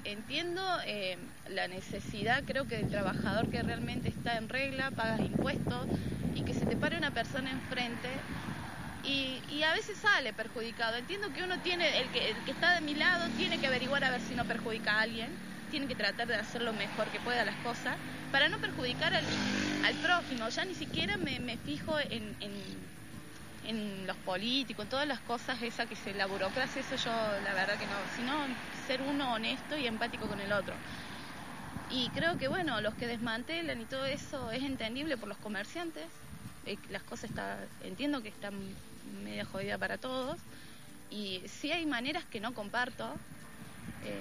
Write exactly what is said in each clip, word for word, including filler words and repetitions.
entiendo eh, la necesidad, creo que del trabajador que realmente está en regla, pagas impuestos, y que se te pare una persona enfrente y, y a veces sale perjudicado. Entiendo que uno tiene, el que, el que está de mi lado tiene que averiguar a ver si no perjudica a alguien, tiene que tratar de hacer lo mejor que pueda las cosas para no perjudicar al, al prójimo. Ya ni siquiera me, me fijo en, en, en los políticos, en todas las cosas esas que se, la burocracia, eso yo la verdad que no, sino ser uno honesto y empático con el otro. Y creo que bueno, los que desmantelan y todo eso es entendible por los comerciantes, eh, las cosas está, entiendo que están media jodida para todos, y sí hay maneras que no comparto, eh,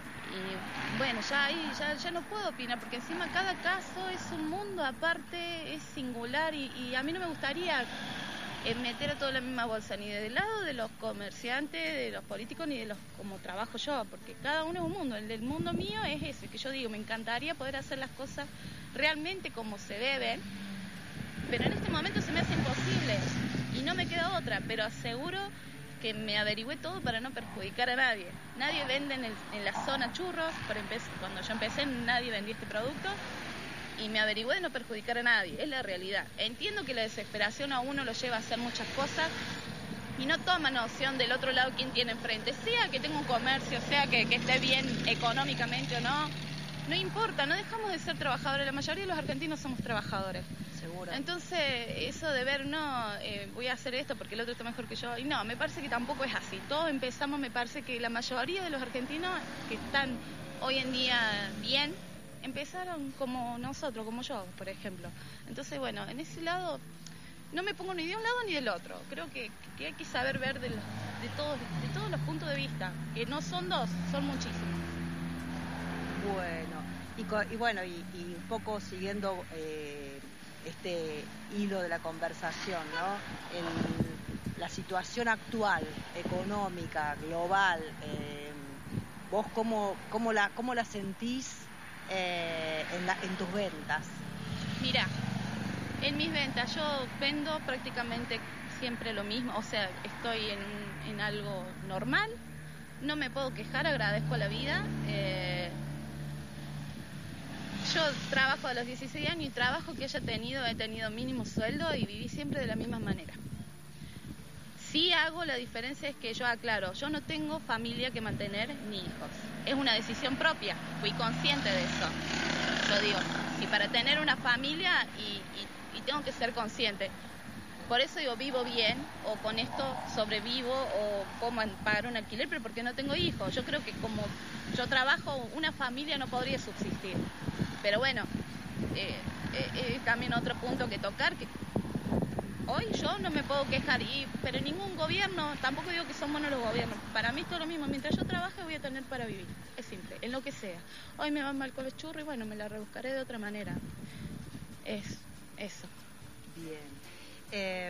y bueno, ya ahí ya, ya no puedo opinar, porque encima cada caso es un mundo aparte, es singular, y, y a mí no me gustaría eh, meter a todo en la misma bolsa, ni del lado de los comerciantes, de los políticos, ni de los como trabajo yo, porque cada uno es un mundo. El del mundo mío es ese, que yo digo, me encantaría poder hacer las cosas realmente como se deben, pero en este momento se me hace imposible y no me queda otra, pero aseguro que me averigüé todo para no perjudicar a nadie. Nadie vende en, el, en la zona churros, por empezar, cuando yo empecé nadie vendía este producto, y me averigüé de no perjudicar a nadie, es la realidad. Entiendo que la desesperación a uno lo lleva a hacer muchas cosas y no toma noción del otro lado quién tiene enfrente, sea que tenga un comercio, sea que, que esté bien económicamente o no, no importa, no dejamos de ser trabajadores, la mayoría de los argentinos somos trabajadores. Seguro. Entonces, eso de ver, no, eh, voy a hacer esto porque el otro está mejor que yo, y no, me parece que tampoco es así. Todos empezamos, me parece que la mayoría de los argentinos que están hoy en día bien, empezaron como nosotros, como yo, por ejemplo. Entonces, bueno, en ese lado no me pongo ni de un lado ni del otro. Creo que, que hay que saber ver de, los, de, todos, de todos los puntos de vista, que no son dos, son muchísimos. Bueno, y, co- y bueno, y, y un poco siguiendo eh, este hilo de la conversación, ¿no? El, la situación actual, económica, global, eh, ¿vos cómo, cómo, la, cómo la sentís eh, en, la, en tus ventas? Mira, en mis ventas yo vendo prácticamente siempre lo mismo, o sea, estoy en, en algo normal, no me puedo quejar, agradezco la vida. Eh, yo trabajo a los dieciséis años y trabajo que haya tenido, he tenido mínimo sueldo y viví siempre de la misma manera. Sí hago, la diferencia es que yo aclaro, yo no tengo familia que mantener ni hijos. Es una decisión propia, fui consciente de eso. Yo digo, si para tener una familia y, y, y tengo que ser consciente. Por eso digo, vivo bien, o con esto sobrevivo, o puedo pagar un alquiler, pero porque no tengo hijos. Yo creo que como yo trabajo, una familia no podría subsistir. Pero bueno, eh, eh, es también otro punto que tocar, que hoy yo no me puedo quejar, y, pero ningún gobierno, tampoco digo que son buenos los gobiernos, para mí es todo lo mismo, mientras yo trabaje voy a tener para vivir, es simple, en lo que sea. Hoy me van mal con los churros y bueno, me la rebuscaré de otra manera. Es eso. Bien. Eh,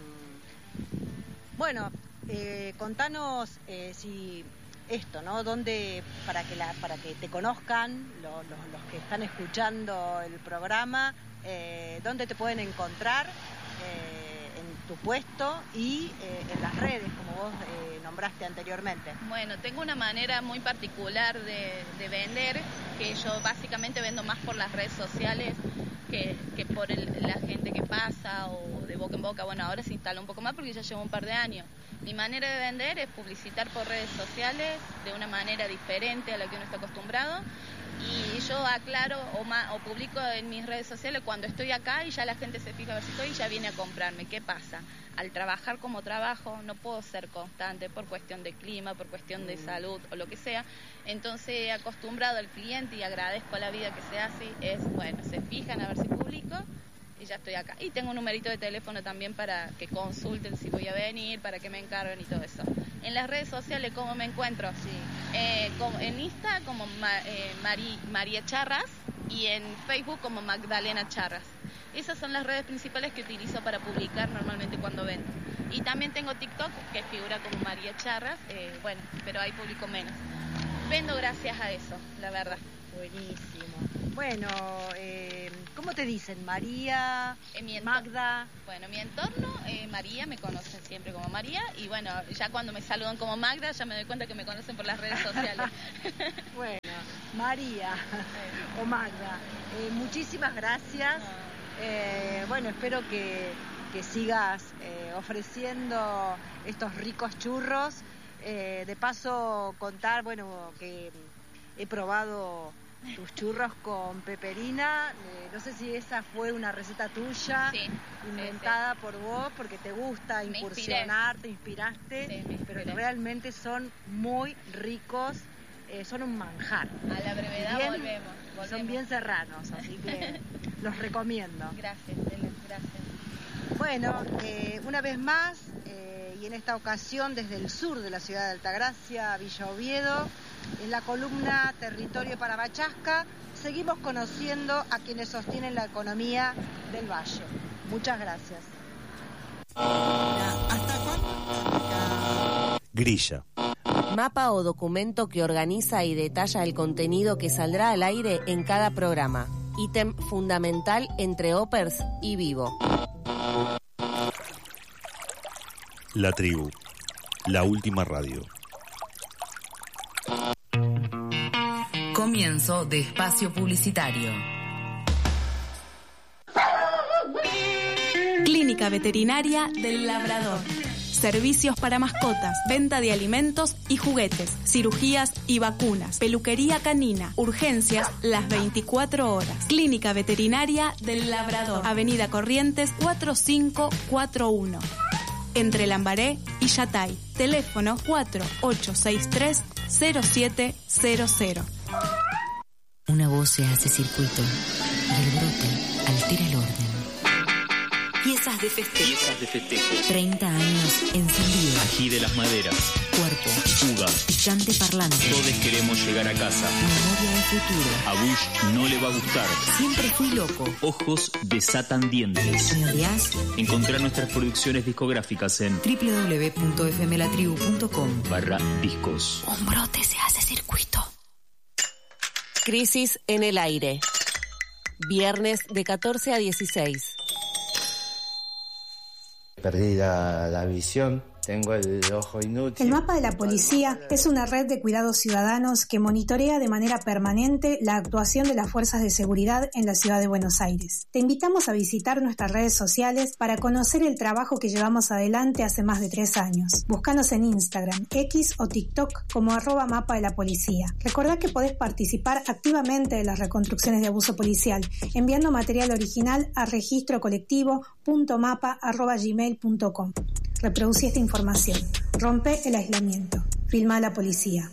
bueno, eh, contanos eh, si esto, ¿no? Donde, para que la, para que te conozcan lo, lo, los que están escuchando el programa, eh, dónde te pueden encontrar eh, en tu puesto y eh, en las redes, como vos eh, nombraste anteriormente. Bueno, tengo una manera muy particular de, de vender, que yo básicamente vendo más por las redes sociales que, que por el, la gente que pasa o de boca en boca. Bueno, ahora se instala un poco más porque ya llevo un par de años. Mi manera de vender es publicitar por redes sociales de una manera diferente a la que uno está acostumbrado, y yo aclaro o, ma, o publico en mis redes sociales cuando estoy acá y ya la gente se fija a ver si estoy y ya viene a comprarme. ¿Qué pasa? Al trabajar como trabajo no puedo ser constante por cuestión de clima, por cuestión de salud o lo que sea. Entonces he acostumbrado al cliente, y agradezco a la vida que sea así, es bueno, se fijan a ver si publico y ya estoy acá. Y tengo un numerito de teléfono también para que consulten si voy a venir, para que me encarguen y todo eso. En las redes sociales, ¿cómo me encuentro? Sí. Eh, como, en Insta como Ma, eh, Mari, María Charras, y en Facebook como Magdalena Charras. Esas son las redes principales que utilizo para publicar normalmente cuando vendo. Y también tengo TikTok, que figura como María Charras, eh, bueno, pero ahí publico menos. Vendo gracias a eso, la verdad. Buenísimo. Bueno, eh, ¿cómo te dicen? María, En mi ento- Magda. Bueno, mi entorno, eh, María, me conocen siempre como María, y bueno, ya cuando me saludan como Magda, ya me doy cuenta que me conocen por las redes sociales. Bueno, María o Magda, eh, muchísimas gracias. Eh, bueno, espero que, que sigas eh, ofreciendo estos ricos churros. Eh, de paso, contar, bueno, que he probado tus churros con peperina. Eh, no sé si esa fue una receta tuya, Sí, inventada por vos, porque te gusta Me incursionar, te inspiraste, Sí, me pero inspiré. realmente son muy ricos, eh, son un manjar. A la brevedad Bien, volvemos, volvemos. Son bien serranos, así que los recomiendo. Gracias, Ellen, gracias. Bueno, eh, una vez más, eh, y en esta ocasión desde el sur de la ciudad de Altagracia, Villa Oviedo, en la columna Territorio para Bachasca, seguimos conociendo a quienes sostienen la economía del valle. Muchas gracias. Grilla. Mapa o documento que organiza y detalla el contenido que saldrá al aire en cada programa. Ítem fundamental entre Opers y Vivo. La Tribu. La última radio. Comienzo de espacio publicitario. Clínica Veterinaria del Labrador. Servicios para mascotas, venta de alimentos y juguetes, cirugías y vacunas, peluquería canina, urgencias las veinticuatro horas. Clínica Veterinaria del Labrador, Avenida Corrientes cuatro cinco cuatro uno. Entre Lambaré y Yatay. Teléfono cuatro ocho seis tres cero siete cero cero. Una voz se hace circuito y el brote altera el orden. Piezas de festejo. Piezas de festejo. treinta años encendido. Ají de las maderas. Cuerpo. Fuga. Picante parlante. Todos queremos llegar a casa. Memoria de futuro. A Bush no le va a gustar. Siempre fui loco. Ojos desatan dientes. ¿Me odias? Encontrar nuestras producciones discográficas en doble u doble u doble u punto f m la tribu punto com barra discos. Un brote se hace circuito. Crisis en el aire. Viernes de catorce a dieciséis. Perdí la, la visión, tengo el ojo inútil. El mapa de la policía es una red de cuidados ciudadanos que monitorea de manera permanente la actuación de las fuerzas de seguridad en la ciudad de Buenos Aires. Te invitamos a visitar nuestras redes sociales para conocer el trabajo que llevamos adelante hace más de tres años. Búscanos en Instagram, X o TikTok como arroba mapa de la policía. Recordá que podés participar activamente de las reconstrucciones de abuso policial enviando material original a registro colectivo punto mapa arroba gmail punto com. Reproducí esta información. Rompe el aislamiento. Filma a la policía.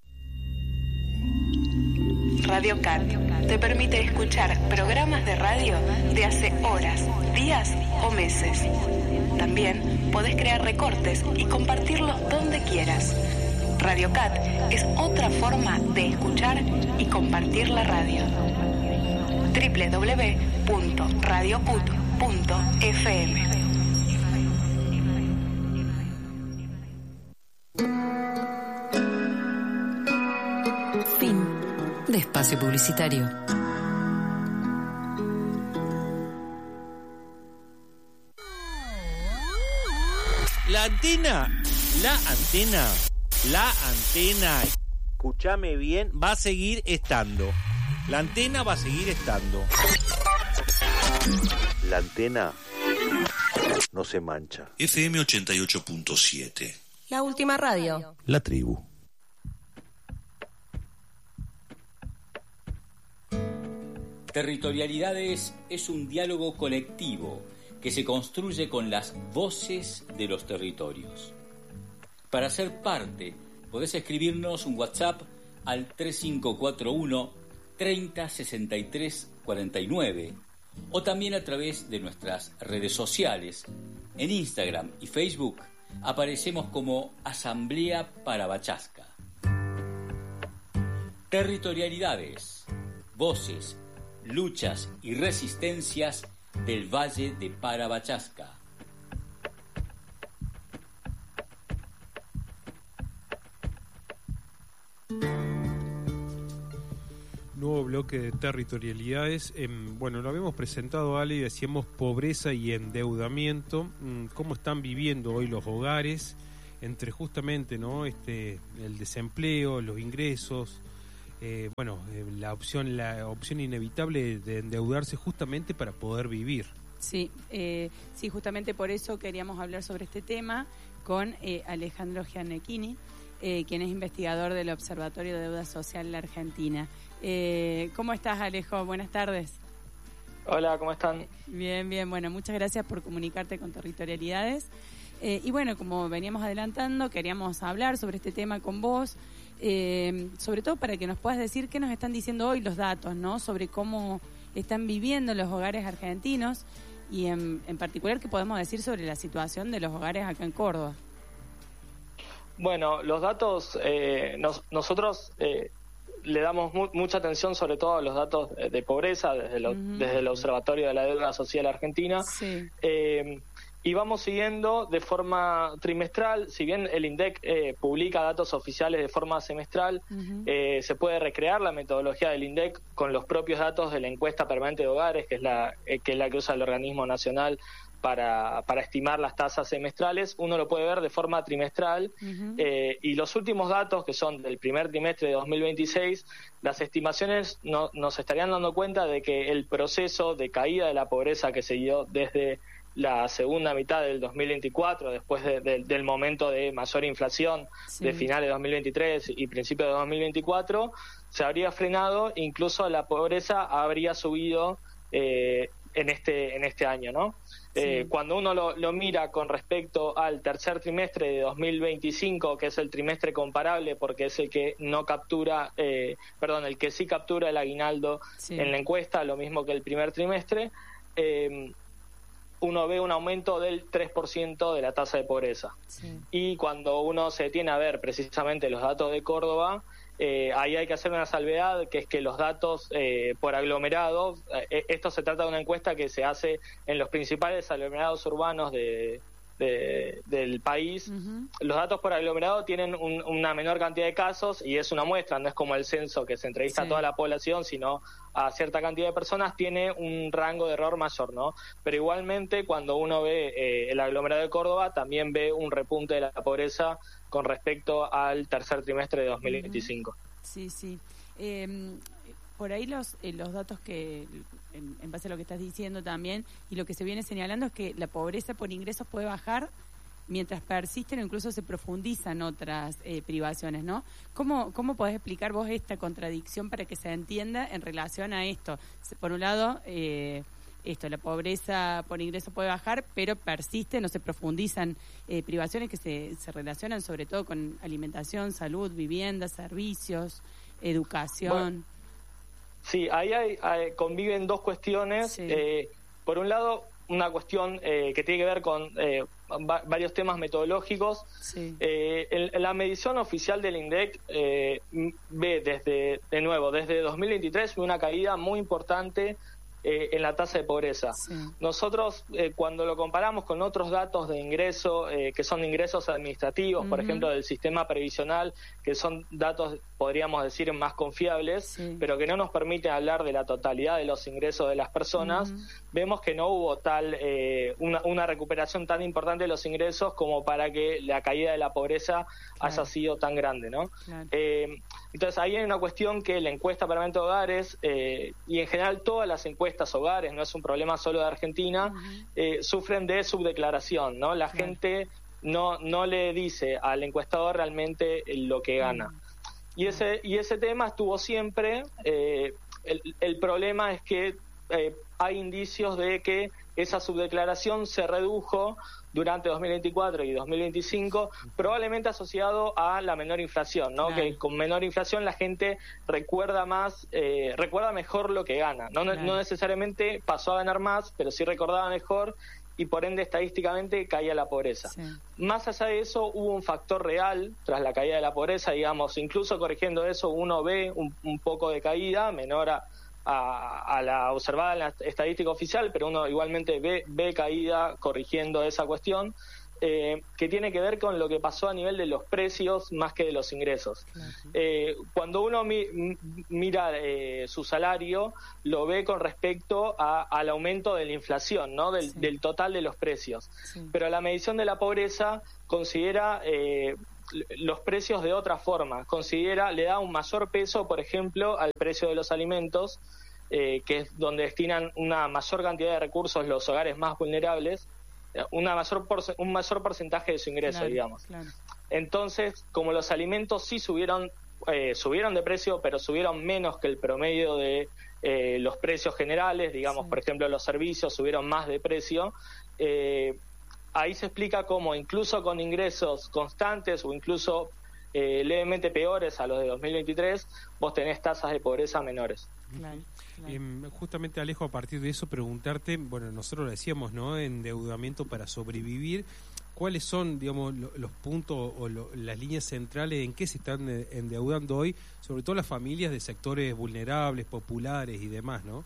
Radio Cat te permite escuchar programas de radio de hace horas, días o meses. También podés crear recortes y compartirlos donde quieras. Radio Cat es otra forma de escuchar y compartir la radio. doble u doble u doble u punto radio cut punto f m. Fin de espacio publicitario. La antena, la antena, la antena, escúchame bien, va a seguir estando. La antena va a seguir estando. La antena no se mancha. F M ochenta y ocho punto siete. La última radio. La Tribu. Territorialidades es un diálogo colectivo que se construye con las voces de los territorios. Para ser parte, podés escribirnos un WhatsApp al tres cinco cuatro uno treinta sesenta y tres cuarenta y nueve o también a través de nuestras redes sociales. En Instagram y Facebook aparecemos como Asamblea para Bachasca. Territorialidades, voces, luchas y resistencias del Valle de Parabachasca. nuevo bloque de territorialidades. Eh, bueno, lo habíamos presentado, Ale, y decíamos pobreza y endeudamiento. ¿Cómo están viviendo hoy los hogares entre justamente, ¿no?, este, el desempleo, los ingresos, eh, bueno, eh, la opción, la opción inevitable de endeudarse justamente para poder vivir? Sí, eh, sí, justamente por eso queríamos hablar sobre este tema con eh, Alejandro Gianecchini, eh, quien es investigador del Observatorio de Deuda Social en la Argentina. Eh, ¿Cómo estás, Alejo? Buenas tardes. Hola, ¿cómo están? Bien, bien. Bueno, muchas gracias por comunicarte con Territorialidades. Eh, y bueno, como veníamos adelantando, queríamos hablar sobre este tema con vos, eh, sobre todo para que nos puedas decir qué nos están diciendo hoy los datos, ¿no?, sobre cómo están viviendo los hogares argentinos y en, en particular qué podemos decir sobre la situación de los hogares acá en Córdoba. Bueno, los datos, eh, nos, nosotros... Eh, le damos mu- mucha atención sobre todo a los datos de, de pobreza desde, lo, uh-huh. desde el Observatorio de la Deuda Social Argentina. Sí. Eh, y vamos siguiendo de forma trimestral, si bien el INDEC eh, publica datos oficiales de forma semestral, uh-huh. eh, se puede recrear la metodología del INDEC con los propios datos de la encuesta permanente de hogares, que es la, eh, que es la que usa el organismo nacional para, para estimar las tasas semestrales. Uno lo puede ver de forma trimestral, uh-huh. eh, y los últimos datos, que son del primer trimestre de dos mil veintiséis, las estimaciones no, nos estarían dando cuenta de que el proceso de caída de la pobreza que se dio desde la segunda mitad del dos mil veinticuatro, después de, de, del momento de mayor inflación, sí, de finales de dos mil veintitrés y principios de dos mil veinticuatro, se habría frenado, incluso la pobreza habría subido eh, en este en este año, ¿no? Sí. Eh, cuando uno lo, lo mira con respecto al tercer trimestre de dos mil veinticinco, que es el trimestre comparable porque es el que no captura, eh, perdón, el que sí captura el aguinaldo, sí, en la encuesta, lo mismo que el primer trimestre, eh, uno ve un aumento del tres por ciento de la tasa de pobreza. Sí. Y cuando uno se detiene a ver precisamente los datos de Córdoba, eh, ahí hay que hacer una salvedad, que es que los datos eh, por aglomerados, eh, esto se trata de una encuesta que se hace en los principales aglomerados urbanos de, de, del país. Uh-huh. Los datos por aglomerado tienen un, una menor cantidad de casos y es una muestra, no es como el censo que se entrevista, sí, a toda la población, sino a cierta cantidad de personas, tiene un rango de error mayor, ¿no? Pero igualmente, cuando uno ve eh, el aglomerado de Córdoba, también ve un repunte de la pobreza con respecto al tercer trimestre de dos mil veinticinco. Sí, sí. Eh, por ahí los eh, los datos que, en, en base a lo que estás diciendo también, y lo que se viene señalando es que la pobreza por ingresos puede bajar mientras persisten o incluso se profundizan otras eh, privaciones, ¿no? ¿Cómo, ¿Cómo podés explicar vos esta contradicción para que se entienda en relación a esto? Por un lado, eh, esto, la pobreza por ingreso puede bajar, pero persisten o se profundizan eh, privaciones que se, se relacionan sobre todo con alimentación, salud, vivienda, servicios, educación. Bueno, sí, ahí hay, hay, conviven dos cuestiones. Sí. Eh, por un lado, una cuestión eh, que tiene que ver con eh, va, varios temas metodológicos. Sí. Eh, el, la medición oficial del INDEC eh, ve desde, de nuevo, desde dos mil veintitrés una caída muy importante eh, en la tasa de pobreza. Sí. Nosotros, eh, cuando lo comparamos con otros datos de ingreso, eh, que son ingresos administrativos, uh-huh, por ejemplo, del sistema previsional, que son datos, podríamos decir, más confiables, sí, pero que no nos permiten hablar de la totalidad de los ingresos de las personas, uh-huh, vemos que no hubo tal eh, una, una recuperación tan importante de los ingresos como para que la caída de la pobreza, claro, haya sido tan grande, ¿no? Claro. Eh, entonces ahí hay una cuestión que la encuesta permanente de hogares, eh, y en general todas las encuestas hogares, no es un problema solo de Argentina, uh-huh, eh, sufren de subdeclaración, ¿no? La, claro, gente no no le dice al encuestador realmente lo que gana. Uh-huh. Y ese y ese tema estuvo siempre. Eh, el, el problema es que eh, hay indicios de que esa subdeclaración se redujo durante dos mil veinticuatro y dos mil veinticinco, probablemente asociado a la menor inflación, ¿no? Claro. Que con menor inflación la gente recuerda más, eh, recuerda mejor lo que gana. No, claro, no necesariamente pasó a ganar más, pero sí recordaba mejor y por ende estadísticamente caía la pobreza. Sí. Más allá de eso, hubo un factor real tras la caída de la pobreza, digamos, incluso corrigiendo eso, uno ve un, un poco de caída, menor a A, a la observada en la estadística oficial, pero uno igualmente ve, ve caída corrigiendo esa cuestión, eh, que tiene que ver con lo que pasó a nivel de los precios más que de los ingresos. Claro. Eh, cuando uno mi, mira eh, su salario, lo ve con respecto a, al aumento de la inflación, ¿no? Del, sí. del total de los precios. Sí. Pero la medición de la pobreza considera eh, los precios de otra forma, considera, le da un mayor peso, por ejemplo, al precio de los alimentos, eh, que es donde destinan una mayor cantidad de recursos los hogares más vulnerables, una mayor por, un mayor porcentaje de su ingreso, claro, digamos. Claro. Entonces, como los alimentos sí subieron, eh, subieron de precio, pero subieron menos que el promedio de eh, los precios generales, digamos, sí. por ejemplo, los servicios subieron más de precio, eh, ahí se explica cómo incluso con ingresos constantes o incluso eh, levemente peores a los de dos mil veintitrés, vos tenés tasas de pobreza menores. Claro, claro. Eh, justamente, Alejo, a partir de eso preguntarte, bueno, nosotros lo decíamos, ¿no? Endeudamiento para sobrevivir. ¿Cuáles son, digamos, lo, los puntos o lo, las líneas centrales en qué se están endeudando hoy, sobre todo las familias de sectores vulnerables, populares y demás, ¿no?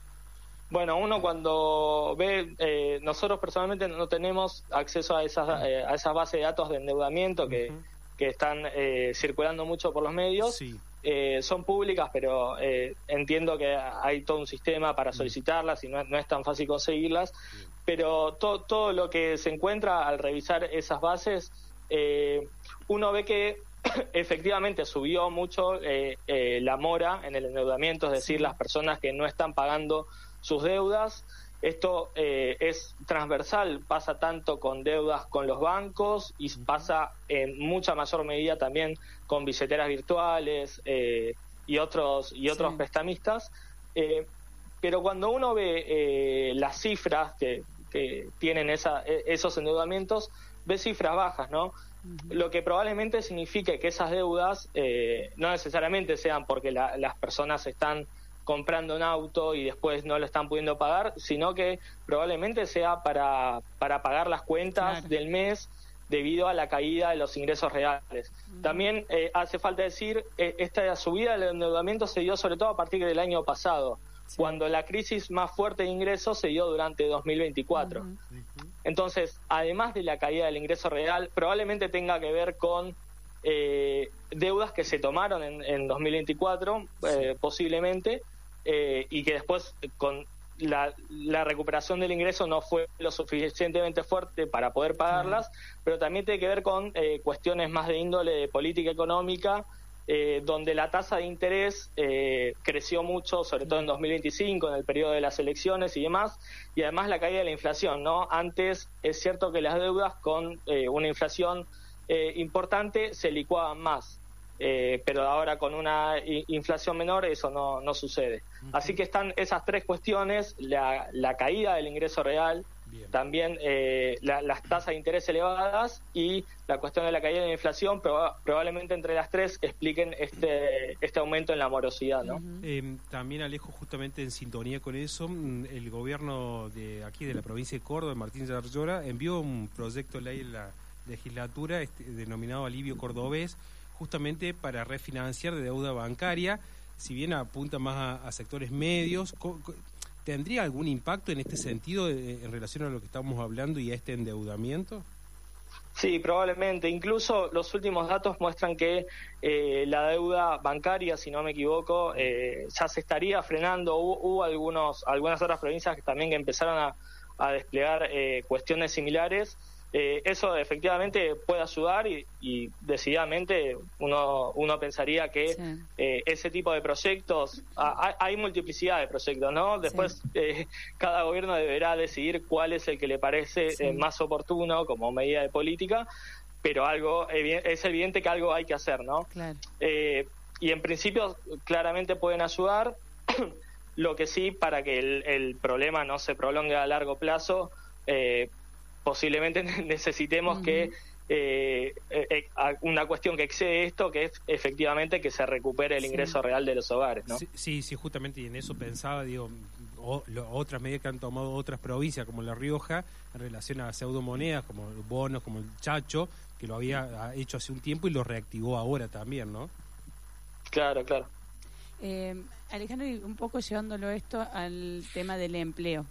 Bueno, uno cuando ve, eh, nosotros personalmente no tenemos acceso a esas eh, a esas bases de datos de endeudamiento que, uh-huh. que están eh, circulando mucho por los medios. Sí. Eh, son públicas, pero eh, entiendo que hay todo un sistema para solicitarlas y no, no es tan fácil conseguirlas. Sí. Pero to, todo lo que se encuentra al revisar esas bases, eh, uno ve que efectivamente subió mucho eh, eh, la mora en el endeudamiento, es decir, sí. las personas que no están pagando sus deudas. Esto eh, es transversal, pasa tanto con deudas con los bancos y pasa en mucha mayor medida también con billeteras virtuales eh, y otros y otros sí. prestamistas. Eh, pero cuando uno ve eh, las cifras que, que tienen esa, esos endeudamientos, ve cifras bajas, ¿no? Uh-huh. Lo que probablemente signifique que esas deudas eh, no necesariamente sean porque la, las personas están comprando un auto y después no lo están pudiendo pagar, sino que probablemente sea para, para pagar las cuentas claro. del mes debido a la caída de los ingresos reales. Uh-huh. También eh, hace falta decir, eh, esta subida del endeudamiento se dio sobre todo a partir del año pasado, sí. cuando la crisis más fuerte de ingresos se dio durante dos mil veinticuatro. Uh-huh. Uh-huh. Entonces, además de la caída del ingreso real, probablemente tenga que ver con eh, deudas que se tomaron en, en dos mil veinticuatro, sí. eh, posiblemente, Eh, y que después con la, la recuperación del ingreso no fue lo suficientemente fuerte para poder pagarlas, uh-huh. pero también tiene que ver con eh, cuestiones más de índole de política económica, eh, donde la tasa de interés eh, creció mucho, sobre todo en dos mil veinticinco, en el periodo de las elecciones y demás, y además la caída de la inflación, ¿no? Antes es cierto que las deudas con eh, una inflación eh, importante se licuaban más. Eh, pero ahora con una inflación menor eso no, no sucede. Uh-huh. Así que están esas tres cuestiones, la, la caída del ingreso real, bien. también eh, la, las tasas de interés elevadas y la cuestión de la caída de la inflación, proba- probablemente entre las tres expliquen este este aumento en la morosidad, ¿no? Uh-huh. Eh, también, Alejo, justamente en sintonía con eso, el gobierno de aquí de la provincia de Córdoba, Martín Yarlora, envió un proyecto de ley en la legislatura este, denominado Alivio Cordobés, justamente para refinanciar de deuda bancaria, si bien apunta más a, a sectores medios. ¿Tendría algún impacto en este sentido eh, en relación a lo que estamos hablando y a este endeudamiento? Sí, probablemente. Incluso los últimos datos muestran que eh, la deuda bancaria, si no me equivoco, eh, ya se estaría frenando. Hubo, hubo algunos algunas otras provincias que también que empezaron a, a desplegar eh, cuestiones similares. Eh, eso efectivamente puede ayudar y, y decididamente uno uno pensaría que sí. eh, ese tipo de proyectos, hay, hay multiplicidad de proyectos, ¿no? Después sí. eh, cada gobierno deberá decidir cuál es el que le parece sí. eh, más oportuno como medida de política, pero algo es evidente que algo hay que hacer, ¿no? Claro. Eh, y en principio claramente pueden ayudar, lo que sí, para que el, el problema no se prolongue a largo plazo, eh, posiblemente necesitemos uh-huh. que eh, eh, una cuestión que excede esto, que es efectivamente que se recupere el sí. ingreso real de los hogares, ¿no? Sí, sí, sí, justamente, y en eso pensaba, digo, o, lo, otras medidas que han tomado otras provincias como La Rioja en relación a pseudomonedas como bonos, como el Chacho, que lo había hecho hace un tiempo y lo reactivó ahora también, ¿no? Claro, claro. Eh, Alejandro, y un poco llevándolo esto al tema del empleo.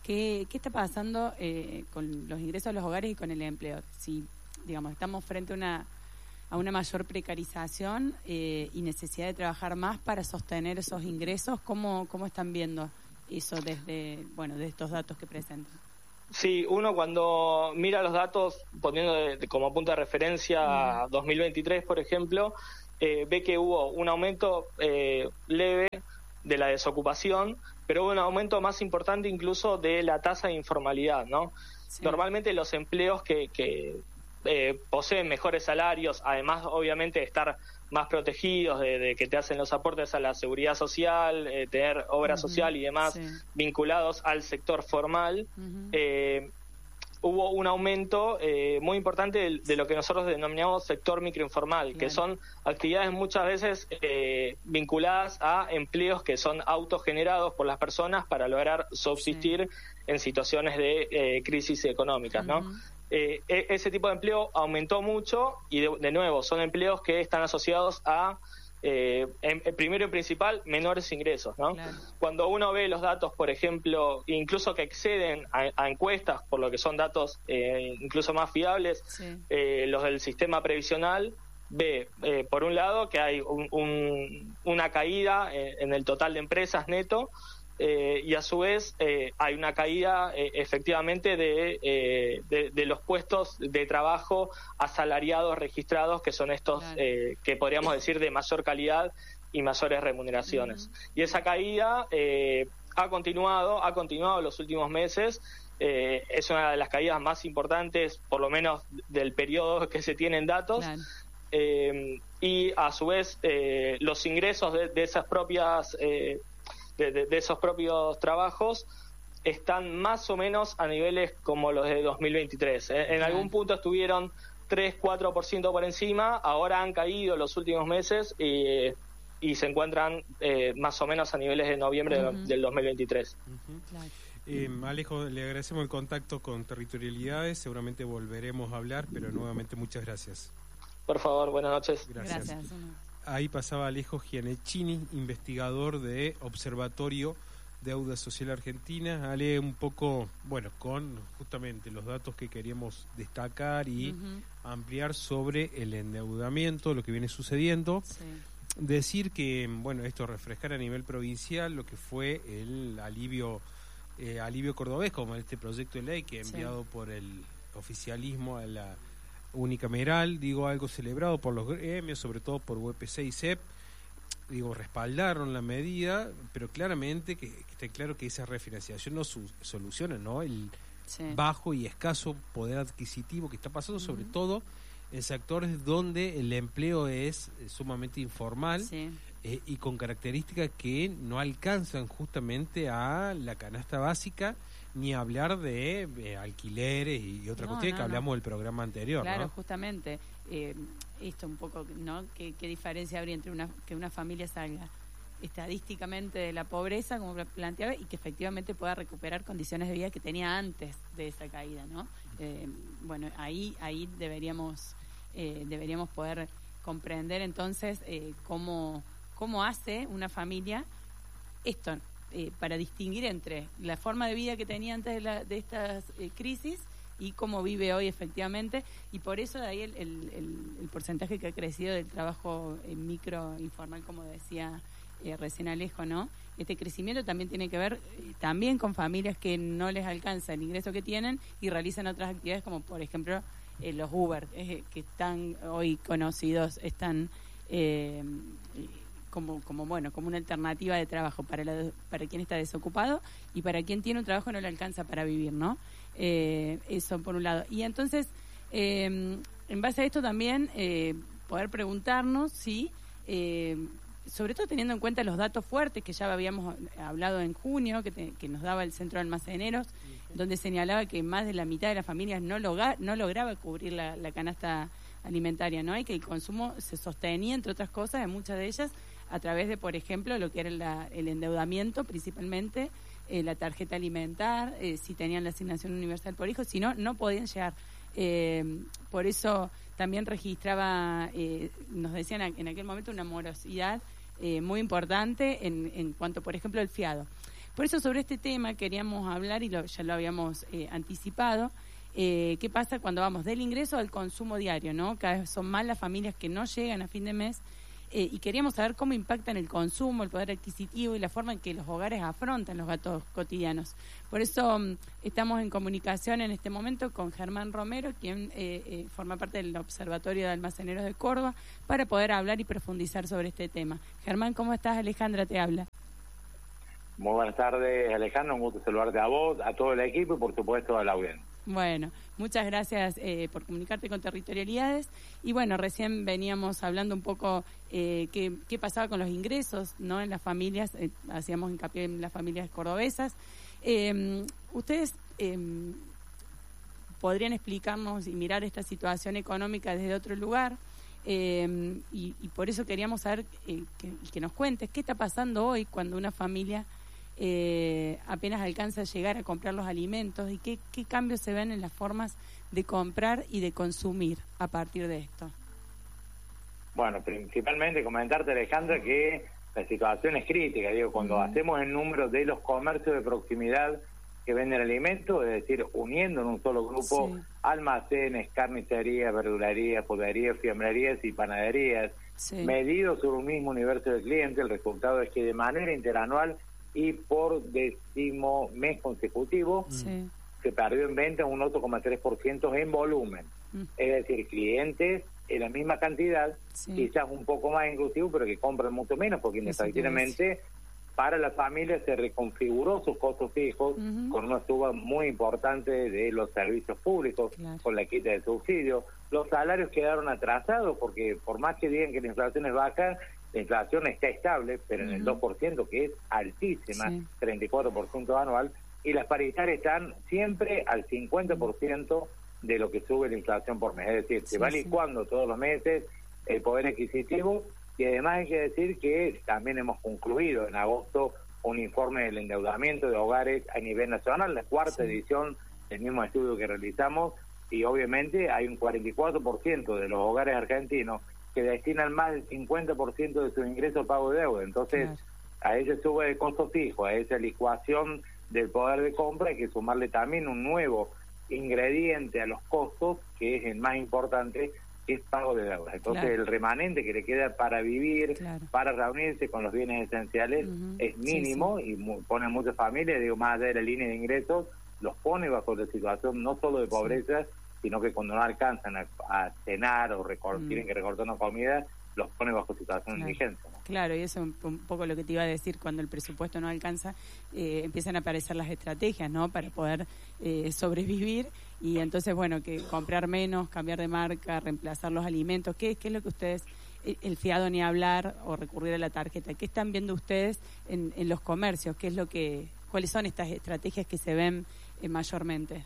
¿qué, qué está pasando eh, con los ingresos de los hogares y con el empleo? Si, digamos, estamos frente a una, a una mayor precarización eh, y necesidad de trabajar más para sostener esos ingresos, ¿cómo, cómo están viendo eso desde, bueno, de estos datos que presentan? Sí, uno cuando mira los datos, poniendo de, de, como punto de referencia a dos mil veintitrés, por ejemplo, eh, ve que hubo un aumento eh, leve de la desocupación, pero hubo un aumento más importante incluso de la tasa de informalidad, ¿no? Sí. Normalmente los empleos que, que eh, poseen mejores salarios, además obviamente de estar más protegidos, de, de que te hacen los aportes a la seguridad social, eh, tener obra uh-huh. social y demás sí. vinculados al sector formal, uh-huh. eh, hubo un aumento eh, muy importante de, de lo que nosotros denominamos sector microinformal, claro. que son actividades muchas veces eh, vinculadas a empleos que son autogenerados por las personas para lograr subsistir sí. en situaciones de eh, crisis económicas, uh-huh. ¿no? Eh, ese tipo de empleo aumentó mucho y de, de nuevo son empleos que están asociados a eh, en, primero y principal menores ingresos, ¿no? Claro. Cuando uno ve los datos, por ejemplo, incluso que exceden a, a encuestas, por lo que son datos eh, incluso más fiables, sí. eh, los del sistema previsional, ve eh, por un lado que hay un, un, una caída en, en el total de empresas neto. Eh, y a su vez eh, hay una caída eh, efectivamente de, eh, de, de los puestos de trabajo asalariados registrados, que son estos claro. eh, que podríamos decir de mayor calidad y mayores remuneraciones. Uh-huh. Y esa caída eh, ha continuado, ha continuado los últimos meses. Eh, es una de las caídas más importantes, por lo menos del periodo que se tienen datos. Claro. Eh, y a su vez eh, los ingresos de, de esas propias eh, De, de, de esos propios trabajos están más o menos a niveles como los de dos mil veintitrés. ¿eh? En algún punto estuvieron tres cuatro por ciento por encima, ahora han caído los últimos meses y, y se encuentran eh, más o menos a niveles de noviembre uh-huh. de, del dos mil veintitrés. Uh-huh. Claro. Eh, Alejo, le agradecemos el contacto con Territorialidades, seguramente volveremos a hablar, pero nuevamente muchas gracias. Por favor, buenas noches. Gracias. Gracias. Ahí pasaba Alejo Gianecchini, investigador de Observatorio Deuda Social Argentina. Ale, un poco, bueno, con justamente los datos que queríamos destacar y uh-huh. ampliar sobre el endeudamiento, lo que viene sucediendo. Sí. Decir que, bueno, esto refrescar a nivel provincial lo que fue el alivio eh, alivio cordobés, como este proyecto de ley que ha enviado sí. por el oficialismo a la unicameral, digo, algo celebrado por los gremios, sobre todo por U P C y C E P, digo, respaldaron la medida, pero claramente que, que esté claro que esa refinanciación no su, soluciona, ¿no? El sí. bajo y escaso poder adquisitivo que está pasando, uh-huh. sobre todo en sectores donde el empleo es sumamente informal sí. eh, y con características que no alcanzan justamente a la canasta básica, ni hablar de eh, alquileres y otra no, cuestión no, que hablamos no. del programa anterior. Claro, ¿no? justamente. Eh, esto un poco, ¿no? ¿Qué, qué diferencia habría entre una que una familia salga estadísticamente de la pobreza, como planteaba, y que efectivamente pueda recuperar condiciones de vida que tenía antes de esa caída, ¿no? Eh, bueno, ahí ahí deberíamos eh, deberíamos poder comprender entonces eh, cómo cómo hace una familia esto. Eh, para distinguir entre la forma de vida que tenía antes de, la, de estas eh, crisis y cómo vive hoy efectivamente, y por eso de ahí el, el, el, el porcentaje que ha crecido del trabajo eh, micro informal, como decía eh, recién Alejo, ¿no? Este crecimiento también tiene que ver eh, también con familias que no les alcanza el ingreso que tienen y realizan otras actividades como por ejemplo eh, los Uber, eh, que están hoy conocidos, están eh, como como bueno como una alternativa de trabajo para la, para quien está desocupado y para quien tiene un trabajo no le alcanza para vivir, ¿no? Eh, eso por un lado. Y entonces eh, en base a esto también eh, poder preguntarnos si eh, sobre todo teniendo en cuenta los datos fuertes que ya habíamos hablado en junio, que, te, que nos daba el Centro de Almaceneros, donde señalaba que más de la mitad de las familias no, loga, no lograba cubrir la, la canasta alimentaria, ¿no? Y que el consumo se sostenía, entre otras cosas, en muchas de ellas, a través de, por ejemplo, lo que era la, el endeudamiento, principalmente, eh, la tarjeta alimentar, eh, si tenían la asignación universal por hijo, si no, no podían llegar. Eh, por eso también registraba, eh, nos decían en aquel momento, una morosidad eh, muy importante en, en cuanto, por ejemplo, al fiado. Por eso sobre este tema queríamos hablar, y lo, ya lo habíamos eh, anticipado, eh, qué pasa cuando vamos del ingreso al consumo diario, ¿no? Cada vez son más las familias que no llegan a fin de mes, eh, y queríamos saber cómo impactan el consumo, el poder adquisitivo y la forma en que los hogares afrontan los gastos cotidianos. Por eso um, estamos en comunicación en este momento con Germán Romero, quien eh, eh, forma parte del Observatorio de Almaceneros de Córdoba, para poder hablar y profundizar sobre este tema. Germán, ¿cómo estás? Alejandra te habla. Muy buenas tardes, Alejandra, un gusto saludarte a vos, a todo el equipo y por supuesto a la audiencia. Bueno, muchas gracias eh, por comunicarte con Territorialidades. Y bueno, recién veníamos hablando un poco eh, qué, qué pasaba con los ingresos, ¿no? En las familias, eh, hacíamos hincapié en las familias cordobesas. Eh, ¿Ustedes eh, podrían explicarnos y mirar esta situación económica desde otro lugar? Eh, y, y por eso queríamos saber eh, que, que nos cuentes qué está pasando hoy cuando una familia Eh, apenas alcanza a llegar a comprar los alimentos y qué, qué cambios se ven en las formas de comprar y de consumir a partir de esto. Bueno, principalmente comentarte, Alejandra, que la situación es crítica. Digo, cuando uh-huh. hacemos el número de los comercios de proximidad que venden alimentos, es decir, uniendo en un solo grupo sí. almacenes, carnicerías, verdulerías, pollerías, fiambrerías y panaderías, sí. medidos sobre un mismo universo de clientes, el resultado es que de manera interanual y por décimo mes consecutivo sí. se perdió en venta un ocho coma tres por ciento en volumen. Mm. Es decir, clientes en la misma cantidad, sí. quizás un poco más inclusivo, pero que compran mucho menos, porque efectivamente para la familia se reconfiguró sus costos fijos uh-huh. con una suba muy importante de los servicios públicos, claro. con la quita de subsidio. Los salarios quedaron atrasados, porque por más que digan que la inflación es baja, la inflación está estable, pero uh-huh. en el dos por ciento, que es altísima, sí. treinta y cuatro por ciento anual, y las paritarias están siempre al cincuenta por ciento de lo que sube la inflación por mes. Es decir, sí, se va licuando sí. todos los meses el poder adquisitivo, y además hay que decir que también hemos concluido en agosto un informe del endeudamiento de hogares a nivel nacional, la cuarta sí. edición del mismo estudio que realizamos, y obviamente hay un cuarenta y cuatro por ciento de los hogares argentinos que destinan más del cincuenta por ciento de sus ingresos a pago de deuda. Entonces, claro. a ese sube de costo fijo, a esa licuación del poder de compra, hay que sumarle también un nuevo ingrediente a los costos, que es el más importante, que es pago de deuda. Entonces, claro. el remanente que le queda para vivir, claro. para reunirse con los bienes esenciales, uh-huh. es mínimo, sí, sí. y mu- pone muchas familias, digo, más allá de la línea de ingresos, los pone bajo la situación no solo de pobreza, sí. sino que cuando no alcanzan a, a cenar o recor- mm. tienen que recortar una comida, los pone bajo situación claro. de indigencia, ¿no? Claro, y eso es un, un poco lo que te iba a decir, cuando el presupuesto no alcanza, eh, empiezan a aparecer las estrategias, ¿no?, para poder eh, sobrevivir, y entonces, bueno, que comprar menos, cambiar de marca, reemplazar los alimentos. ¿Qué, qué es lo que ustedes, el, el fiado ni hablar, o recurrir a la tarjeta? ¿Qué están viendo ustedes en, en los comercios? ¿Qué es lo que, cuáles son estas estrategias que se ven eh, mayormente?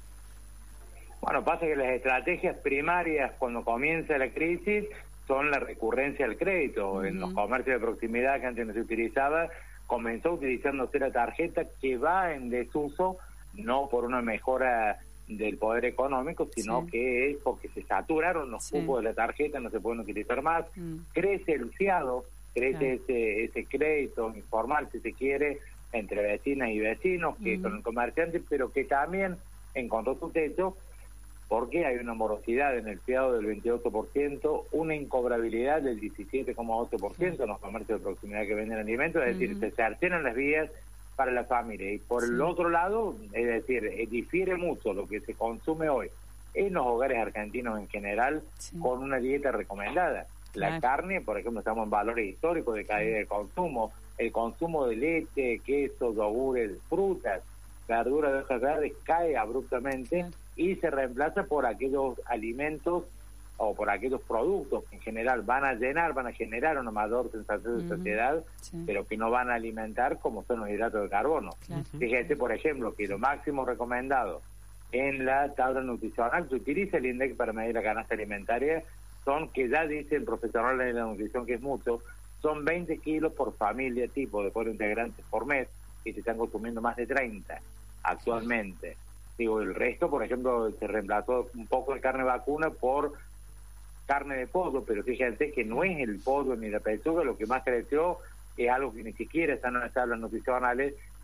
Bueno, pasa que las estrategias primarias cuando comienza la crisis son la recurrencia al crédito. Uh-huh. En los comercios de proximidad que antes no se utilizaba, comenzó utilizándose la tarjeta, que va en desuso, no por una mejora del poder económico, sino sí. que es porque se saturaron los sí. cupos de la tarjeta, no se pueden utilizar más. Uh-huh. Crece el fiado, crece uh-huh. ese, ese crédito informal, si se quiere, entre vecinas y vecinos, que uh-huh. con el comerciante, pero que también encontró su techo, porque hay una morosidad en el fiado del veintiocho por ciento, una incobrabilidad del diecisiete coma ocho por ciento en los comercios de proximidad que venden alimentos, es uh-huh. decir, se cercenan las vías para la familia. Y por sí. el otro lado, es decir, eh, difiere mucho lo que se consume hoy en los hogares argentinos en general sí. con una dieta recomendada. Claro. La carne, por ejemplo, estamos en valores históricos de caída de consumo, el consumo de leche, queso, yogures, frutas, verduras de hojas verdes cae abruptamente. Claro. Y se reemplaza por aquellos alimentos o por aquellos productos que en general van a llenar, van a generar una mayor sensación de uh-huh. saciedad, sí. pero que no van a alimentar, como son los hidratos de carbono. Claro. Fíjate, por ejemplo, que lo máximo recomendado en la tabla nutricional que utiliza el INDEC para medir la canasta alimentaria son, que ya dice el profesional de la nutrición que es mucho, son veinte kilos por familia tipo de cuatro integrantes por mes, y se están consumiendo más de treinta actualmente. Sí. Digo, el resto, por ejemplo, se reemplazó un poco de carne vacuna por carne de pollo, pero fíjense que no es el pollo ni la pechuga, lo que más creció es algo que ni siquiera están en las tablas nutricionales,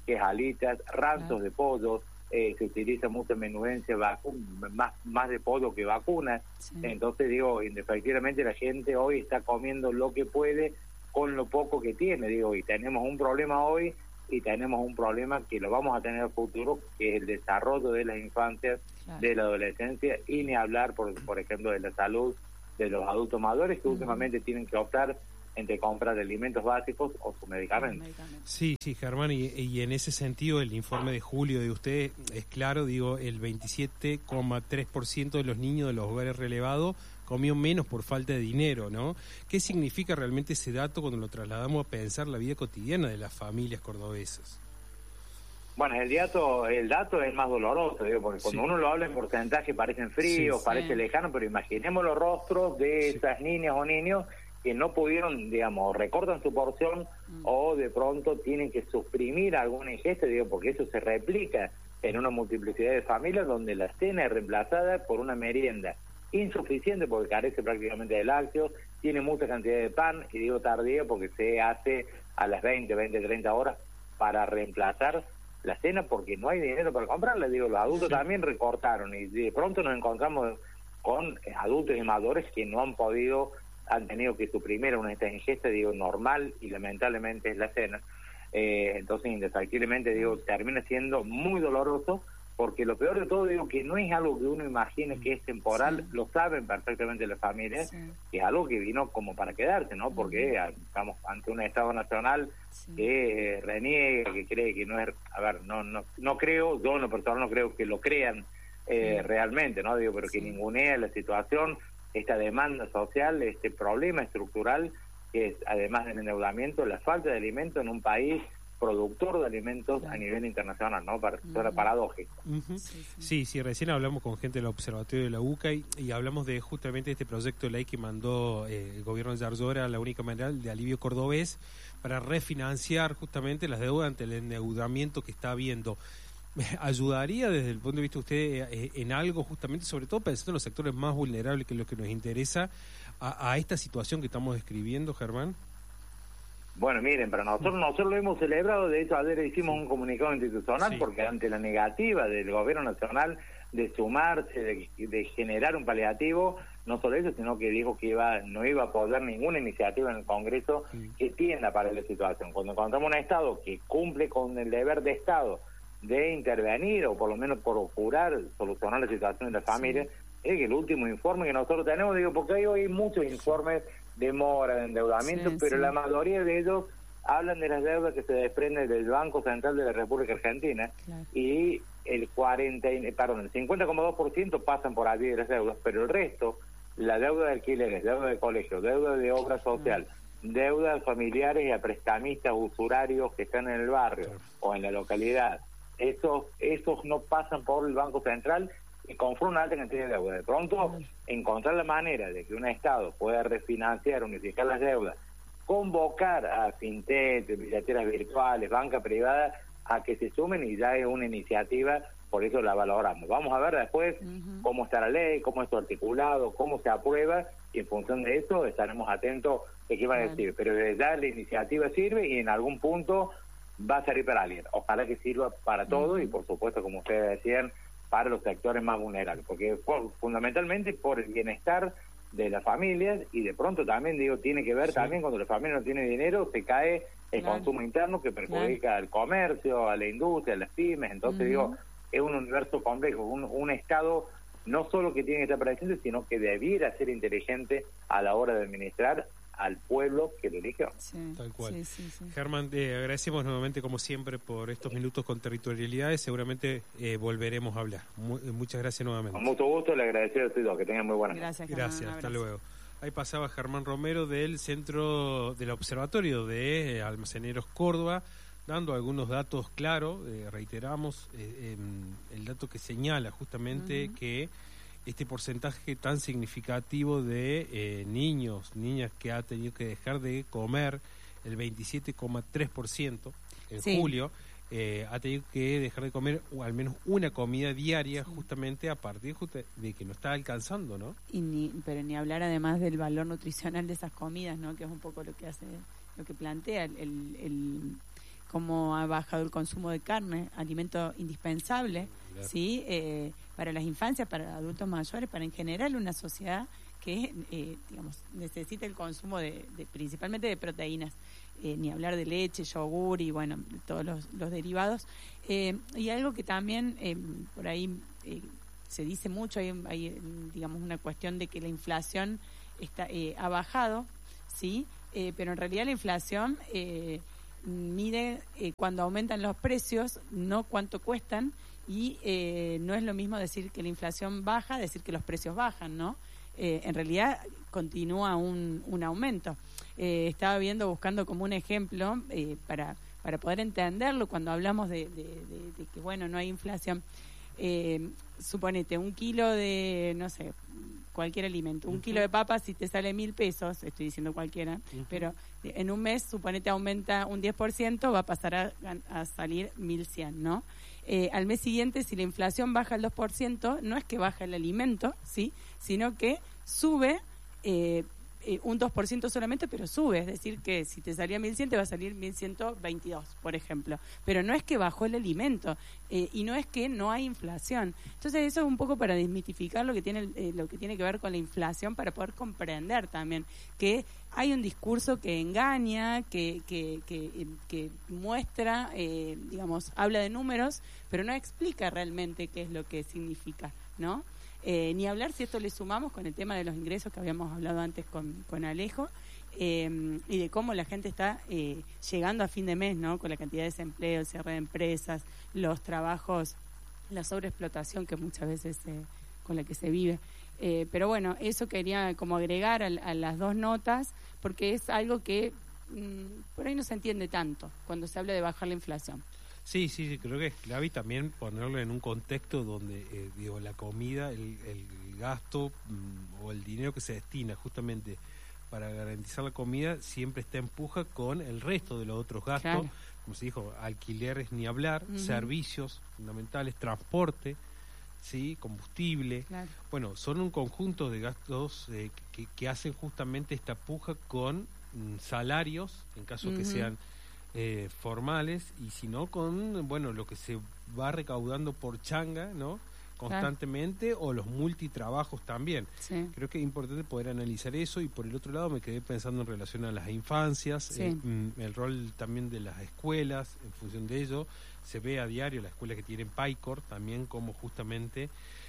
que es alitas, ranzos de pollo, eh, se utiliza mucha menudencia vacu más, más de pollo que vacunas, sí. Entonces digo, efectivamente la gente hoy está comiendo lo que puede con lo poco que tiene, digo, y tenemos un problema hoy y tenemos un problema que lo vamos a tener en el futuro, que es el desarrollo de las infancias, claro. De la adolescencia, y ni hablar, por, por ejemplo, de la salud de los adultos mayores que uh-huh. últimamente tienen que optar entre comprar de alimentos básicos o sus medicamentos. Sí, sí, Germán, y, y en ese sentido el informe de julio de usted es claro, digo, el veintisiete coma tres por ciento de los niños de los hogares relevados comió menos por falta de dinero, ¿no? ¿Qué significa realmente ese dato cuando lo trasladamos a pensar la vida cotidiana de las familias cordobesas? Bueno, el dato, el dato es más doloroso, digo, porque cuando sí. uno lo habla en porcentaje parecen fríos, sí, parece sí. lejano, pero imaginemos los rostros de sí. esas niñas o niños que no pudieron, digamos, recortan su porción mm. o de pronto tienen que suprimir alguna ingesta, digo, porque eso se replica en una multiplicidad de familias donde la cena es reemplazada por una merienda insuficiente porque carece prácticamente de lácteos, tiene mucha cantidad de pan, y digo tardía porque se hace a las veinte, veinte, treinta horas para reemplazar la cena porque no hay dinero para comprarla. Digo, los adultos sí. también recortaron y de pronto nos encontramos con adultos y mayores que no han podido, han tenido que suprimir una de estas ingestas, digo, normal y lamentablemente es la cena. Eh, entonces, indefectiblemente, digo, termina siendo muy doloroso porque lo peor de todo, digo, que no es algo que uno imagine que es temporal, sí. lo saben perfectamente las familias, sí. que es algo que vino como para quedarse, ¿no? Porque uh-huh. estamos ante un Estado nacional sí. que eh, reniega, que cree que no es, a ver, no no no creo, yo en lo personal no creo que lo crean eh, sí. realmente, ¿no? Digo, pero sí. que ningunea la situación, esta demanda social, este problema estructural, que es, además del endeudamiento, la falta de alimentos en un país productor de alimentos claro. a nivel internacional, ¿no? Para uh-huh. Era paradójico. Uh-huh. sí, sí. sí, sí, recién hablamos con gente del Observatorio de la UCA y, y hablamos de justamente este proyecto de ley que mandó eh, el gobierno de Zarzora, la única manera de alivio cordobés, para refinanciar justamente las deudas ante el endeudamiento que está habiendo. ¿Ayudaría desde el punto de vista de usted eh, en algo justamente, sobre todo pensando en los sectores más vulnerables, que es lo que nos interesa, a, a esta situación que estamos describiendo, Germán? Bueno, miren, para nosotros, nosotros lo hemos celebrado, de hecho ayer hicimos un comunicado institucional sí. porque ante la negativa del gobierno nacional de sumarse, de, de generar un paliativo, no solo eso, sino que dijo que iba no iba a apoyar ninguna iniciativa en el Congreso sí. que tienda para la situación. Cuando encontramos un Estado que cumple con el deber de Estado de intervenir o por lo menos procurar solucionar la situación de las familias, sí. es que el último informe que nosotros tenemos, digo, porque hay hoy muchos informes de mora, de endeudamiento, sí, pero sí. la mayoría de ellos hablan de las deudas que se desprenden del Banco Central de la República Argentina claro. y el cuarenta, perdón, el cincuenta coma dos por ciento pasan por allí de las deudas, pero el resto, la deuda de alquileres, deuda de colegio, deuda de obra social, sí. deudas familiares y a prestamistas usurarios que están en el barrio claro. o en la localidad, esos, esos no pasan por el Banco Central y confronta una alta cantidad de deuda. De pronto, encontrar la manera de que un Estado pueda refinanciar, unificar las deudas, convocar a fintech, billeteras virtuales, banca privada, a que se sumen y ya es una iniciativa, por eso la valoramos. Vamos a ver después uh-huh. cómo está la ley, cómo está articulado, cómo se aprueba, y en función de eso estaremos atentos de qué van a decir. Pero desde ya la iniciativa sirve y en algún punto va a servir para alguien. Ojalá que sirva para todo uh-huh. y, por supuesto, como ustedes decían, para los sectores más vulnerables, porque por, fundamentalmente por el bienestar de las familias y de pronto también, digo, tiene que ver sí. también cuando la familia no tiene dinero, se cae el claro. consumo interno que perjudica claro. al comercio, a la industria, a las pymes, entonces uh-huh. digo, es un universo complejo, un, un Estado no solo que tiene que estar presente, sino que debiera ser inteligente a la hora de administrar al pueblo que lo eligió. Sí, tal cual. Sí, sí, sí. Germán, eh, agradecemos nuevamente, como siempre, por estos minutos con territorialidades. Seguramente eh, volveremos a hablar. Mu muchas gracias nuevamente. Con mucho gusto, le agradezco a todos. Que tengan muy buenas noches. Gracias, Germán, gracias, hasta luego. Ahí pasaba Germán Romero del Centro del Observatorio de Almaceneros Córdoba, dando algunos datos claros. Eh, reiteramos eh, eh, el dato que señala justamente uh-huh. que este porcentaje tan significativo de eh, niños, niñas que ha tenido que dejar de comer, el veintisiete coma tres por ciento en sí. julio, eh, ha tenido que dejar de comer o al menos una comida diaria sí. justamente a partir de que no está alcanzando, ¿no? Y ni, pero ni hablar además del valor nutricional de esas comidas, ¿no? Que es un poco lo que hace, lo que plantea el, el cómo ha bajado el consumo de carne, alimento indispensable, claro. ¿sí? Eh, para las infancias, para adultos mayores, para en general una sociedad que eh, digamos, necesita el consumo de, de principalmente de proteínas, eh, ni hablar de leche, yogur y bueno, de todos los, los derivados. Eh, y algo que también eh, por ahí eh, se dice mucho, hay, hay digamos una cuestión de que la inflación está eh, ha bajado, ¿sí? Eh, pero en realidad la inflación eh, mide eh, cuando aumentan los precios, no cuánto cuestan, y eh, no es lo mismo decir que la inflación baja, decir que los precios bajan, ¿no? Eh, en realidad continúa un, un aumento. Eh, estaba viendo, buscando como un ejemplo eh, para, para poder entenderlo cuando hablamos de, de, de, de que, bueno, no hay inflación. Eh, suponete, un kilo de, no sé, cualquier alimento, un uh-huh. kilo de papas, si te sale mil pesos, estoy diciendo cualquiera, uh-huh. pero en un mes, suponete, aumenta un diez por ciento, va a pasar a, a salir mil cien, ¿no? Eh, al mes siguiente, si la inflación baja al dos por ciento, no es que baja el alimento, ¿sí? Sino que sube eh, eh, un dos por ciento solamente, pero sube. Es decir, que si te salía mil cien, te va a salir mil ciento veintidós, por ejemplo. Pero no es que bajó el alimento eh, y no es que no hay inflación. Entonces, eso es un poco para desmitificar lo que tiene, eh, lo que tiene que ver con la inflación, para poder comprender también que hay un discurso que engaña, que que, que, que muestra, eh, digamos, habla de números, pero no explica realmente qué es lo que significa, ¿no? Eh, ni hablar si esto le sumamos con el tema de los ingresos que habíamos hablado antes con, con Alejo, eh, y de cómo la gente está eh, llegando a fin de mes, ¿no? Con la cantidad de desempleo, el cierre de empresas, los trabajos, la sobreexplotación que muchas veces eh, con la que se vive. Eh, pero bueno, eso quería como agregar a, a las dos notas, porque es algo que mmm, por ahí no se entiende tanto cuando se habla de bajar la inflación. Sí, sí, sí, creo que es clave y también ponerlo en un contexto donde, eh, digo, la comida, el, el gasto mmm, o el dinero que se destina justamente para garantizar la comida siempre está empuja con el resto de los otros gastos, claro. Como se dijo, alquileres ni hablar, uh-huh. servicios fundamentales, transporte, sí, combustible, claro. Bueno, son un conjunto de gastos eh, que, que hacen justamente esta puja con mm, salarios, en caso uh-huh. que sean eh, formales, y si no con, bueno, lo que se va recaudando por changa, ¿no? Constantemente, claro. O los multitrabajos también. Sí. Creo que es importante poder analizar eso, y por el otro lado me quedé pensando en relación a las infancias, sí. eh, mm, el rol también de las escuelas en función de ello. Se ve a diario la escuela que tiene PyCor también como justamente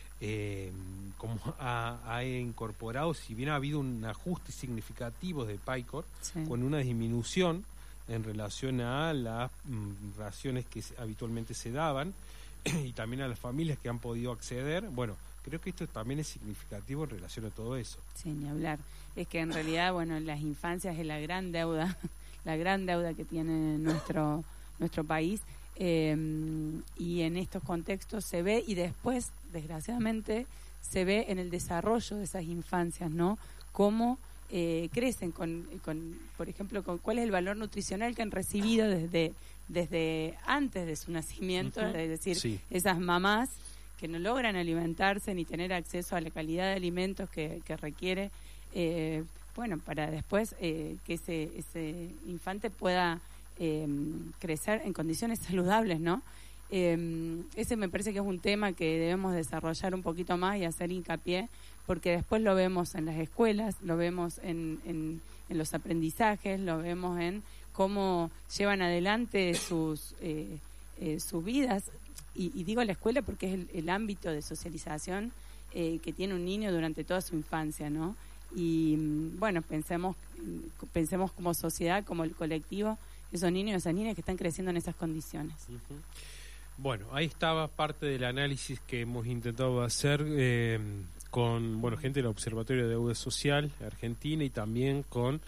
eh, como ha, ha incorporado, si bien ha habido un ajuste significativo de PyCor, sí. Con una disminución en relación a las mm, raciones que habitualmente se daban y también a las familias que han podido acceder. Bueno, creo que esto también es significativo en relación a todo eso. Sí, ni hablar. Es que en realidad, bueno, las infancias es la gran deuda, la gran deuda que tiene nuestro nuestro país. Eh, y en estos contextos se ve, y después, desgraciadamente, se ve en el desarrollo de esas infancias, ¿no? Cómo eh, crecen con, con, por ejemplo, con cuál es el valor nutricional que han recibido desde, desde antes de su nacimiento, uh-huh. Es decir, sí. Esas mamás que no logran alimentarse ni tener acceso a la calidad de alimentos que, que requiere, eh, bueno, para después eh, que ese, ese infante pueda Eh, crecer en condiciones saludables, ¿no? Eh, ese me parece que es un tema que debemos desarrollar un poquito más y hacer hincapié, porque después lo vemos en las escuelas, lo vemos en, en, en los aprendizajes, lo vemos en cómo llevan adelante sus, eh, eh, sus vidas, y, y digo la escuela porque es el, el ámbito de socialización eh, que tiene un niño durante toda su infancia, ¿no? Y bueno, pensemos, pensemos como sociedad, como el colectivo, esos niños y esas niñas que están creciendo en esas condiciones. Uh-huh. Bueno, ahí estaba parte del análisis que hemos intentado hacer eh, con bueno gente del Observatorio de Deuda Social Argentina, y también con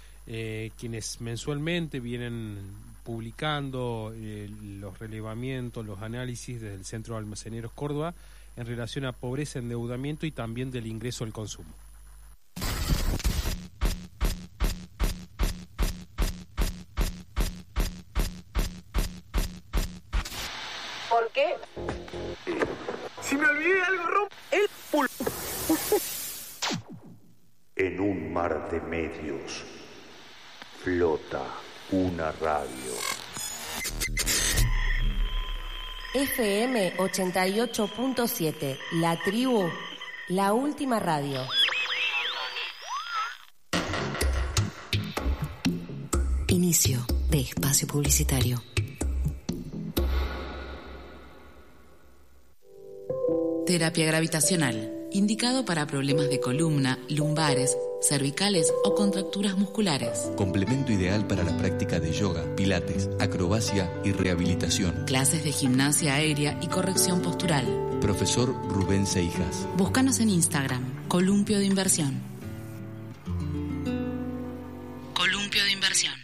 eh, quienes mensualmente vienen publicando eh, los relevamientos, los análisis desde el Centro de Almaceneros Córdoba en relación a pobreza, endeudamiento y también del ingreso al consumo. ¿Por qué? Si me olvidé algo, romp el pul... En un mar de medios flota una radio. F M ochenta y ocho punto siete, La Tribu, la última radio. Inicio de espacio publicitario. Terapia gravitacional, indicado para problemas de columna, lumbares, cervicales o contracturas musculares. Complemento ideal para la práctica de yoga, pilates, acrobacia y rehabilitación. Clases de gimnasia aérea y corrección postural. Profesor Rubén Seijas. Búscanos en Instagram, Columpio de Inversión. Columpio de Inversión.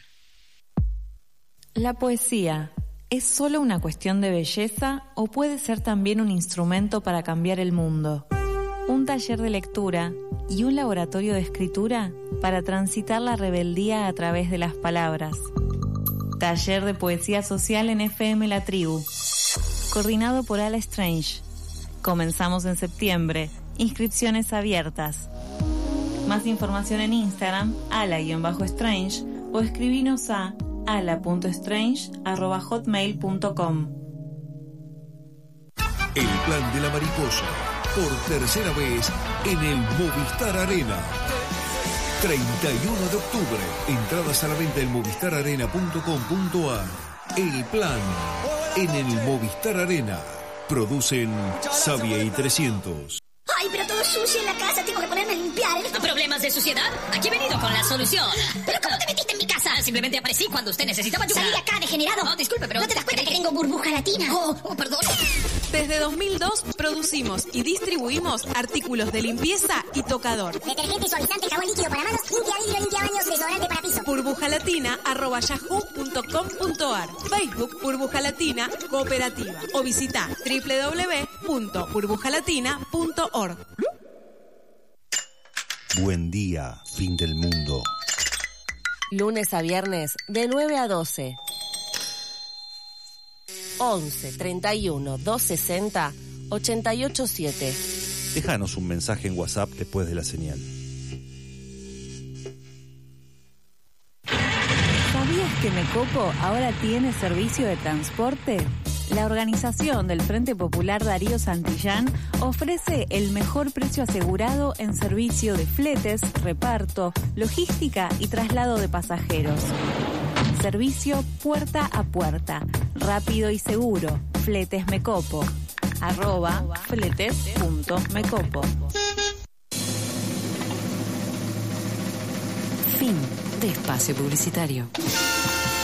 La poesía, ¿es solo una cuestión de belleza o puede ser también un instrumento para cambiar el mundo? Un taller de lectura y un laboratorio de escritura para transitar la rebeldía a través de las palabras. Taller de poesía social en F M La Tribu. Coordinado por Ala Strange. Comenzamos en septiembre. Inscripciones abiertas. Más información en Instagram, ala-strange, o escribinos a ala punto strange arroba hotmail punto com. El plan de la mariposa, por tercera vez en el Movistar Arena. treinta y uno de octubre, entradas a la venta en movistar arena punto com punto a r. El plan en el Movistar Arena. Producen Sabia y trescientos. Ay, pero todo sucio en la casa, tengo que ponerme a limpiar. ¿Problemas de suciedad? Aquí he venido con la solución. ¿Pero cómo te metiste en mi casa? Simplemente aparecí cuando usted necesitaba ayuda. Salí de acá, degenerado. No, disculpe, pero... ¿No te das cuenta que tengo burbuja latina? Oh, oh, perdón. Desde dos mil dos producimos y distribuimos artículos de limpieza y tocador. Detergente, suavizante, jabón líquido para manos, limpia vidrio, limpia baños, desodorante para piso. burbujalatina arroba yahoo punto com punto ar. Facebook Burbuja Latina Cooperativa. O visita doble u doble u doble u punto burbujalatina punto org. Buen día, fin del mundo. Lunes a viernes de nueve a doce. once treinta y uno doscientos sesenta ochenta y ocho siete. Déjanos un mensaje en WhatsApp después de la señal. ¿Sabías que Mecopo ahora tiene servicio de transporte? La organización del Frente Popular Darío Santillán ofrece el mejor precio asegurado en servicio de fletes, reparto, logística y traslado de pasajeros. Servicio puerta a puerta, rápido y seguro. Fletes Mecopo. Arroba fletes punto mecopo. Fin de espacio publicitario.